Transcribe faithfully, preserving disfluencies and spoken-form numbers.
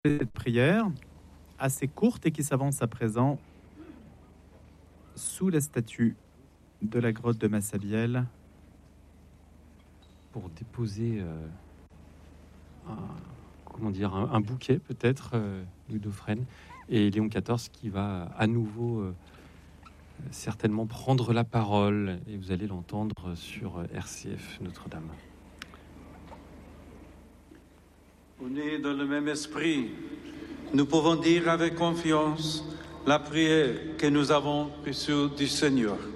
cette prière assez courte et qui s'avance à présent sous la statue de la grotte de Massabielle pour déposer euh, un, comment dire, un, un bouquet peut-être, euh, Louis Dauphren, et Léon quatorze qui va à nouveau euh, certainement prendre la parole, et vous allez l'entendre sur R C F Notre-Dame. Unis dans le même esprit, nous pouvons dire avec confiance la prière que nous avons reçue du Seigneur.